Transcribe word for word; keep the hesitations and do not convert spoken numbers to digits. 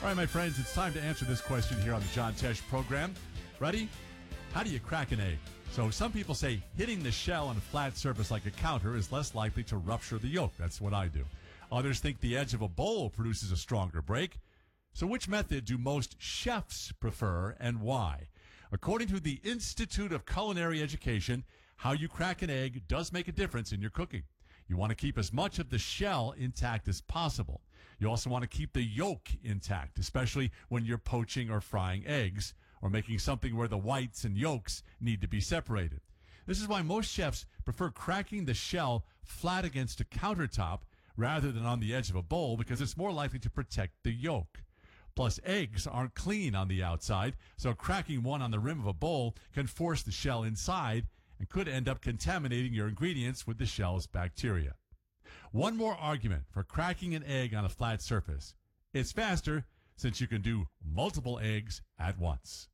All right, my friends, it's time to answer this question here on the John Tesh program. Ready? How do you crack an egg? So some people say hitting the shell on a flat surface like a counter is less likely to rupture the yolk. That's what I do. Others think the edge of a bowl produces a stronger break. So which method do most chefs prefer and why? According to the Institute of Culinary Education, how you crack an egg does make a difference in your cooking. You want to keep as much of the shell intact as possible. You also want to keep the yolk intact, especially when you're poaching or frying eggs or making something where the whites and yolks need to be separated. This is why most chefs prefer cracking the shell flat against a countertop rather than on the edge of a bowl because it's more likely to protect the yolk. Plus, eggs aren't clean on the outside, so cracking one on the rim of a bowl can force the shell inside and could end up contaminating your ingredients with the shell's bacteria. One more argument for cracking an egg on a flat surface. It's faster since you can do multiple eggs at once.